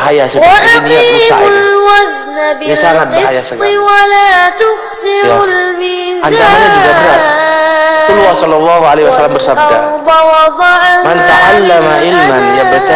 bahaya sebenarnya, ini niat rusak ini sangat bahaya sekali ya. Ancamannya juga berat. Rasulullah sallallahu alaihi wasallam bersabda, man ta'allama ilman yabtaghi